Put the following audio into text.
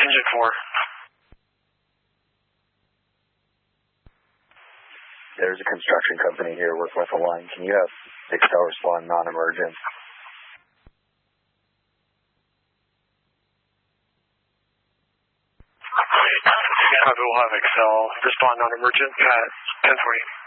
Engine 4. There's a construction company here working with a line. Can you have Excel respond non-emergent? We'll have Excel respond non-emergent at 10:20.